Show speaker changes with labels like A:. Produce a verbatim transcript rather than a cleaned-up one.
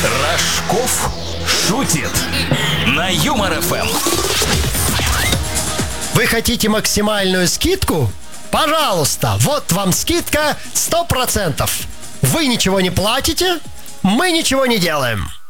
A: Рожков шутит на Юмор эф эм.
B: Вы хотите максимальную скидку? Пожалуйста, вот вам скидка сто процентов. Вы ничего не платите, мы ничего не делаем.